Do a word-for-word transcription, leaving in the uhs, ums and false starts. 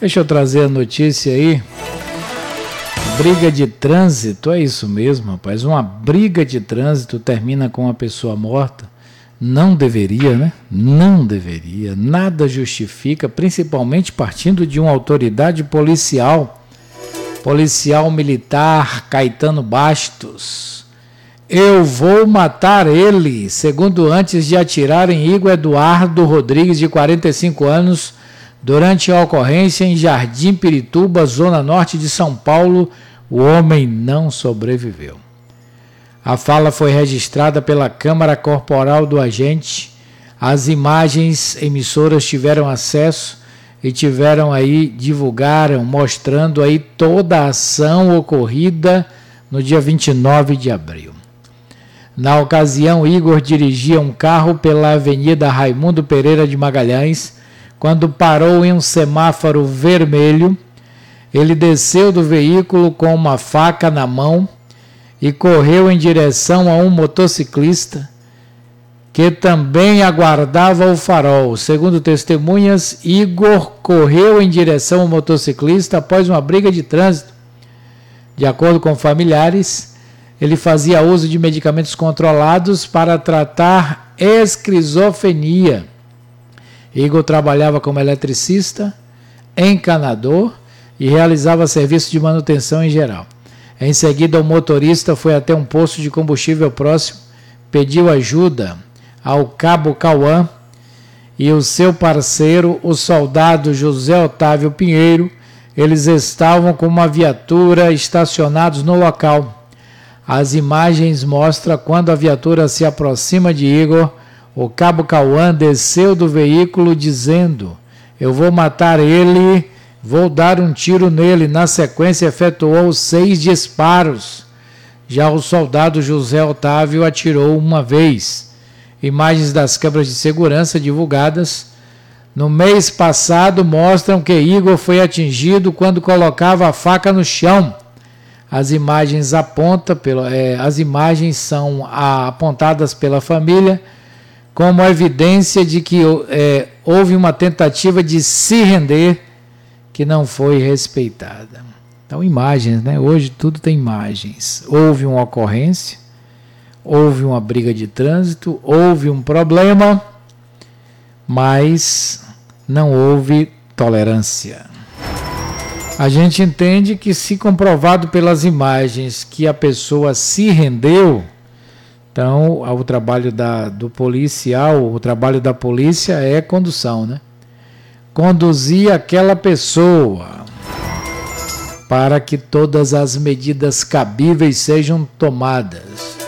Deixa eu trazer a notícia aí. Briga de trânsito, é isso mesmo, rapaz. Uma briga de trânsito termina com uma pessoa morta. Não deveria, né? Não deveria. Nada justifica, principalmente partindo de uma autoridade policial. Policial militar Caetano Bastos. Eu vou matar ele, segundo antes de atirar em Igor Eduardo Rodrigues, de quarenta e cinco anos, durante a ocorrência em Jardim Pirituba, zona norte de São Paulo, o homem não sobreviveu. A fala foi registrada pela câmara corporal do agente. As imagens emissoras tiveram acesso e tiveram aí, divulgaram, mostrando aí toda a ação ocorrida no dia vinte e nove de abril. Na ocasião, Igor dirigia um carro pela Avenida Raimundo Pereira de Magalhães. Quando parou em um semáforo vermelho, ele desceu do veículo com uma faca na mão e correu em direção a um motociclista que também aguardava o farol. Segundo testemunhas, Igor correu em direção ao motociclista após uma briga de trânsito. De acordo com familiares, ele fazia uso de medicamentos controlados para tratar esquizofrenia. Igor trabalhava como eletricista, encanador e realizava serviço de manutenção em geral. Em seguida, o motorista foi até um posto de combustível próximo, pediu ajuda ao cabo Cauã e o seu parceiro, o soldado José Otávio Pinheiro. Eles estavam com uma viatura estacionados no local. As imagens mostram quando a viatura se aproxima de Igor, o cabo Cauã desceu do veículo dizendo: eu vou matar ele, vou dar um tiro nele. Na sequência, efetuou seis disparos. Já o soldado José Otávio atirou uma vez. Imagens das câmeras de segurança divulgadas no mês passado mostram que Igor foi atingido quando colocava a faca no chão. As imagens apontam, pelo, é, as imagens são a, apontadas pela família como evidência de que é, houve uma tentativa de se render que não foi respeitada. Então, imagens, né? Hoje tudo tem imagens. Houve uma ocorrência, houve uma briga de trânsito, houve um problema, mas não houve tolerância. A gente entende que, se comprovado pelas imagens que a pessoa se rendeu, então o trabalho da, do policial, o trabalho da polícia é condução, né? Conduzir aquela pessoa para que todas as medidas cabíveis sejam tomadas.